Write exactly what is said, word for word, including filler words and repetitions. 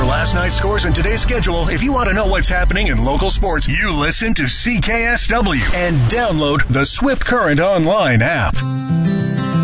last night's scores and today's schedule, if you want to know what's happening in local sports, you listen to C K S W and download the Swift Current Online app.